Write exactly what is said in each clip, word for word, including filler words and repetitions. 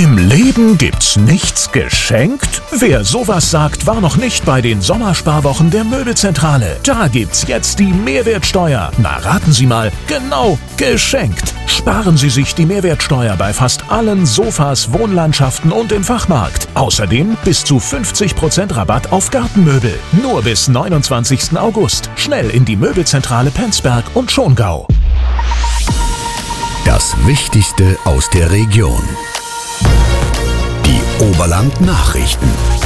Im Leben gibt's nichts geschenkt? Wer sowas sagt, war noch nicht bei den Sommersparwochen der Möbelzentrale. Da gibt's jetzt die Mehrwertsteuer. Na, raten Sie mal, genau, geschenkt. Sparen Sie sich die Mehrwertsteuer bei fast allen Sofas, Wohnlandschaften und im Fachmarkt. Außerdem bis zu fünfzig Prozent Rabatt auf Gartenmöbel. Nur bis neunundzwanzigsten August. Schnell in die Möbelzentrale Penzberg und Schongau. Das Wichtigste aus der Region. Die Oberland-Nachrichten.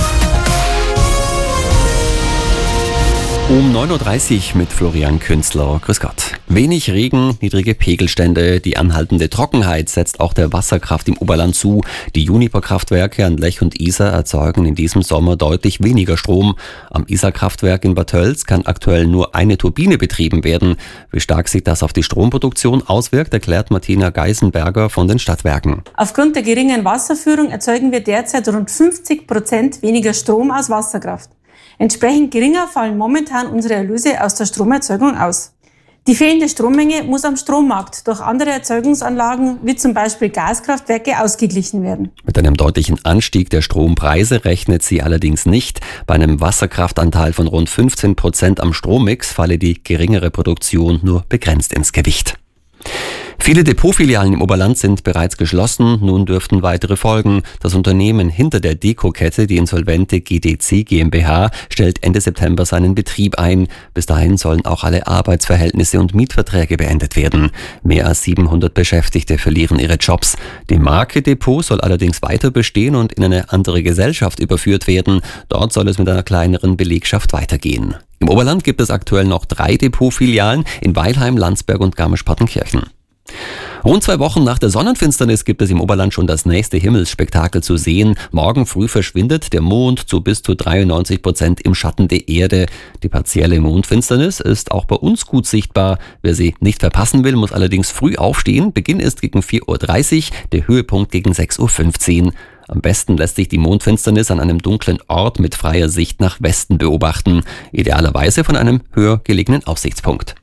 Um neun Uhr dreißig mit Florian Künzler. Grüß Gott. Wenig Regen, niedrige Pegelstände, die anhaltende Trockenheit setzt auch der Wasserkraft im Oberland zu. Die Juniper-Kraftwerke an Lech und Isar erzeugen in diesem Sommer deutlich weniger Strom. Am Isar-Kraftwerk in Bad Tölz kann aktuell nur eine Turbine betrieben werden. Wie stark sich das auf die Stromproduktion auswirkt, erklärt Martina Geisenberger von den Stadtwerken. Aufgrund der geringen Wasserführung erzeugen wir derzeit rund fünfzig Prozent weniger Strom aus Wasserkraft. Entsprechend geringer fallen momentan unsere Erlöse aus der Stromerzeugung aus. Die fehlende Strommenge muss am Strommarkt durch andere Erzeugungsanlagen wie zum Beispiel Gaskraftwerke ausgeglichen werden. Mit einem deutlichen Anstieg der Strompreise rechnet sie allerdings nicht. Bei einem Wasserkraftanteil von rund fünfzehn Prozent am Strommix falle die geringere Produktion nur begrenzt ins Gewicht. Viele Depotfilialen im Oberland sind bereits geschlossen, nun dürften weitere folgen. Das Unternehmen hinter der Deko-Kette, die insolvente G D C GmbH, stellt Ende September seinen Betrieb ein. Bis dahin sollen auch alle Arbeitsverhältnisse und Mietverträge beendet werden. Mehr als siebenhundert Beschäftigte verlieren ihre Jobs. Die Marke Depot soll allerdings weiter bestehen und in eine andere Gesellschaft überführt werden. Dort soll es mit einer kleineren Belegschaft weitergehen. Im Oberland gibt es aktuell noch drei Depotfilialen in Weilheim, Landsberg und Garmisch-Partenkirchen. Rund zwei Wochen nach der Sonnenfinsternis gibt es im Oberland schon das nächste Himmelsspektakel zu sehen. Morgen früh verschwindet der Mond zu bis zu dreiundneunzig Prozent im Schatten der Erde. Die partielle Mondfinsternis ist auch bei uns gut sichtbar. Wer sie nicht verpassen will, muss allerdings früh aufstehen. Beginn ist gegen vier Uhr dreißig, der Höhepunkt gegen sechs Uhr fünfzehn. Am besten lässt sich die Mondfinsternis an einem dunklen Ort mit freier Sicht nach Westen beobachten. Idealerweise von einem höher gelegenen Aussichtspunkt.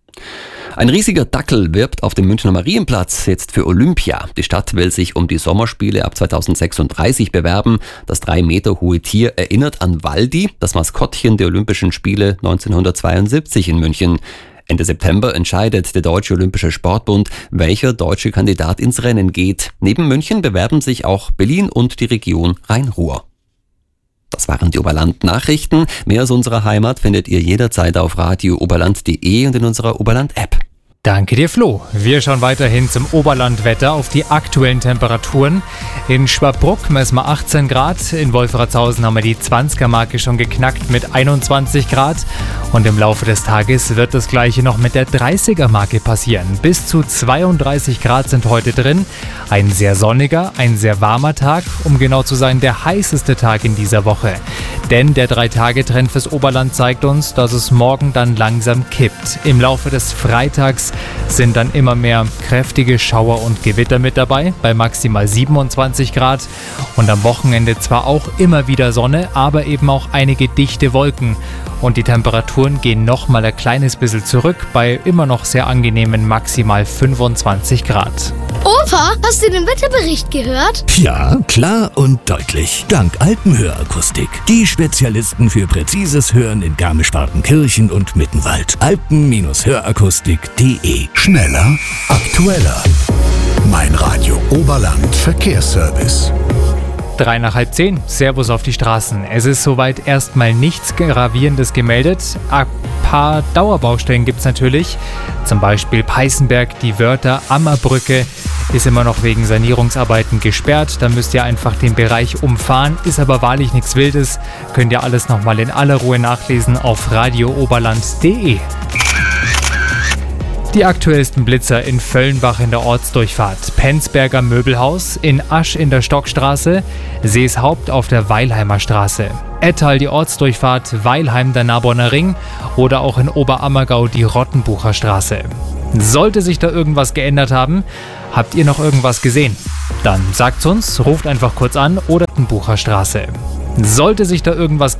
Ein riesiger Dackel wirbt auf dem Münchner Marienplatz jetzt für Olympia. Die Stadt will sich um die Sommerspiele ab zweitausendsechsunddreißig bewerben. Das drei Meter hohe Tier erinnert an Waldi, das Maskottchen der Olympischen Spiele neunzehnhundertzweiundsiebzig in München. Ende September entscheidet der Deutsche Olympische Sportbund, welcher deutsche Kandidat ins Rennen geht. Neben München bewerben sich auch Berlin und die Region Rhein-Ruhr. Das waren die Oberland-Nachrichten. Mehr aus unserer Heimat findet ihr jederzeit auf radio oberland punkt de und in unserer Oberland-App. Danke dir, Flo. Wir schauen weiterhin zum Oberlandwetter auf die aktuellen Temperaturen. In Schwabruck messen wir achtzehn Grad, in Wolfratshausen haben wir die zwanziger-Marke schon geknackt mit einundzwanzig Grad. Und im Laufe des Tages wird das Gleiche noch mit der dreißiger-Marke passieren. Bis zu zweiunddreißig Grad sind heute drin. Ein sehr sonniger, ein sehr warmer Tag, um genau zu sein, der heißeste Tag in dieser Woche. Denn der drei-Tage-Trend fürs Oberland zeigt uns, dass es morgen dann langsam kippt. Im Laufe des Freitags sind dann immer mehr kräftige Schauer und Gewitter mit dabei, bei maximal siebenundzwanzig Grad. Und am Wochenende zwar auch immer wieder Sonne, aber eben auch einige dichte Wolken. Und die Temperaturen gehen nochmal ein kleines bisschen zurück, bei immer noch sehr angenehmen maximal fünfundzwanzig Grad. Opa, hast du den Wetterbericht gehört? Ja, klar und deutlich. Dank Alpenhörakustik. Die Spezialisten für präzises Hören in Garmisch-Partenkirchen und Mittenwald. alpen Hörakustik punkt de. Schneller, aktueller. Mein Radio Oberland Verkehrsservice. Drei nach halb zehn, Servus auf die Straßen. Es ist soweit erstmal nichts Gravierendes gemeldet. Ein paar Dauerbaustellen gibt es natürlich. Zum Beispiel Peißenberg, die Wörther, Ammerbrücke ist immer noch wegen Sanierungsarbeiten gesperrt. Da müsst ihr einfach den Bereich umfahren. Ist aber wahrlich nichts Wildes. Könnt ihr alles nochmal in aller Ruhe nachlesen auf radio oberland punkt de. Die aktuellsten Blitzer in Völlenbach in der Ortsdurchfahrt, Penzberger Möbelhaus, in Asch in der Stockstraße, Seeshaupt auf der Weilheimer Straße, Ettal die Ortsdurchfahrt, Weilheim der Naborner Ring oder auch in Oberammergau die Rottenbucher Straße. Sollte sich da irgendwas geändert haben, habt ihr noch irgendwas gesehen? Dann sagt's uns, ruft einfach kurz an oder Rottenbucher Straße. Sollte sich da irgendwas geändert